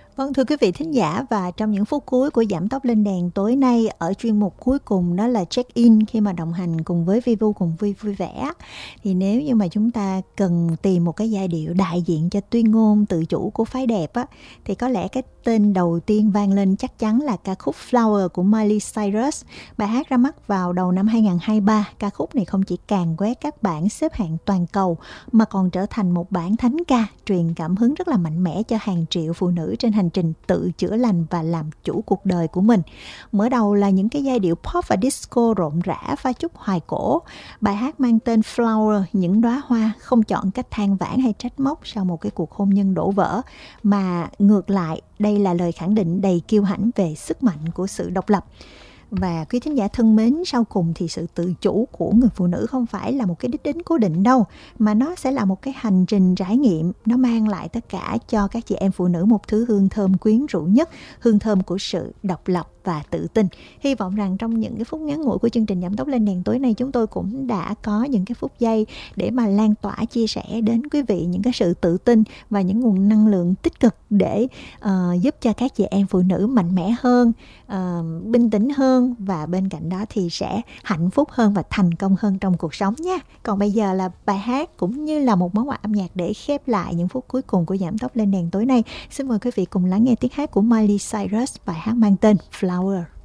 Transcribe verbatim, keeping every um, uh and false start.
Vâng, thưa quý vị thính giả, và trong những phút cuối của Giảm tốc lên đèn tối nay, ở chuyên mục cuối cùng đó là check-in, khi mà đồng hành cùng với Vivu cùng vui vui vẻ, thì nếu như mà chúng ta cần tìm một cái giai điệu đại diện cho tuyên ngôn tự chủ của phái đẹp á, thì có lẽ cái tên đầu tiên vang lên chắc chắn là ca khúc Flower của Miley Cyrus. Bài hát ra mắt vào đầu năm hai không hai ba. Ca khúc này không chỉ càn quét các bảng xếp hạng toàn cầu mà còn trở thành một bản thánh ca truyền cảm hứng rất là mạnh mẽ cho hàng triệu phụ nữ trên hành trình tự chữa lành và làm chủ cuộc đời của mình. Mở đầu là những cái giai điệu pop và disco rộn rã pha chút hoài cổ. Bài hát mang tên Flower, những đóa hoa, không chọn cách than vãn hay trách móc sau một cái cuộc hôn nhân đổ vỡ, mà ngược lại đây là lời khẳng định đầy kiêu hãnh về sức mạnh của sự độc lập. Và quý thính giả thân mến, sau cùng thì sự tự chủ của người phụ nữ không phải là một cái đích đến cố định đâu, mà nó sẽ là một cái hành trình trải nghiệm. Nó mang lại tất cả cho các chị em phụ nữ một thứ hương thơm quyến rũ nhất, hương thơm của sự độc lập và tự tin. Hy vọng rằng trong những cái phút ngắn ngủi của chương trình Giảm tốc lên đèn tối nay, chúng tôi cũng đã có những cái phút giây để mà lan tỏa, chia sẻ đến quý vị những cái sự tự tin và những nguồn năng lượng tích cực để uh, giúp cho các chị em phụ nữ mạnh mẽ hơn, uh, bình tĩnh hơn, và bên cạnh đó thì sẽ hạnh phúc hơn và thành công hơn trong cuộc sống nha. Còn bây giờ là bài hát cũng như là một món quà âm nhạc để khép lại những phút cuối cùng của Giảm tốc lên đèn tối nay. Xin mời quý vị cùng lắng nghe tiếng hát của Miley Cyrus, bài hát mang tên Flower.